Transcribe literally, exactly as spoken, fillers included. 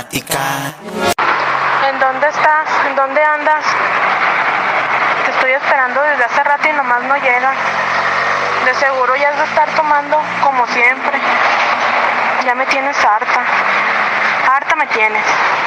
¿En dónde estás? ¿En dónde andas? Te estoy esperando desde hace rato y nomás no llegas. De seguro ya has de estar tomando como siempre. Ya me tienes harta. Harta me tienes.